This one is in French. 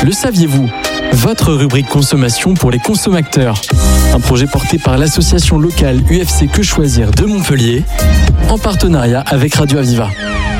Le saviez-vous ? Votre rubrique consommation pour les consommateurs. Un projet porté par l'association locale UFC Que Choisir de Montpellier, en partenariat avec Radio Aviva.